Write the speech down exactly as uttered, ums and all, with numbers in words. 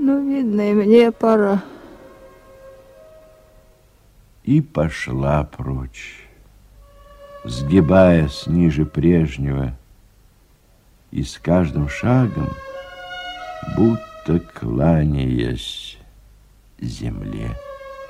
Ну, видно, и мне пора. И пошла прочь, сгибаясь ниже прежнего, и с каждым шагом, будто кланяясь земле.